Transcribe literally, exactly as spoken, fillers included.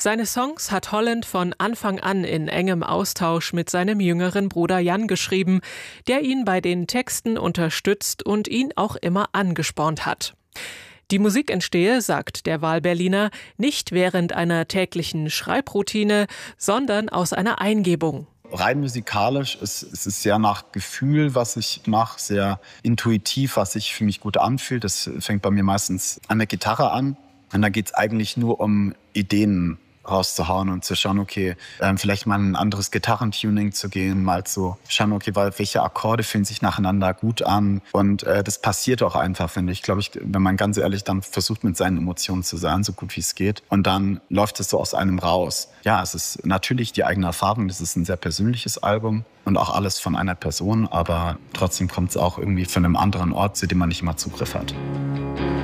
Seine Songs hat Holland von Anfang an in engem Austausch mit seinem jüngeren Bruder Jan geschrieben, der ihn bei den Texten unterstützt und ihn auch immer angespornt hat. Die Musik entstehe, sagt der Wahlberliner, nicht während einer täglichen Schreibroutine, sondern aus einer Eingebung. Rein musikalisch ist es ist sehr nach Gefühl, was ich mache, sehr intuitiv, was sich für mich gut anfühlt. Das fängt bei mir meistens an der Gitarre an. Und da geht es eigentlich nur um Ideen rauszuhauen und zu schauen, okay, ähm, vielleicht mal ein anderes Gitarrentuning zu gehen, mal zu schauen, okay, weil welche Akkorde fühlen sich nacheinander gut an. Und äh, das passiert auch einfach, finde ich. Glaube ich, wenn man ganz ehrlich dann versucht, mit seinen Emotionen zu sein, so gut wie es geht. Und dann läuft es so aus einem raus. Ja, es ist natürlich die eigene Erfahrung. Das ist ein sehr persönliches Album und auch alles von einer Person. Aber trotzdem kommt es auch irgendwie von einem anderen Ort, zu dem man nicht immer Zugriff hat.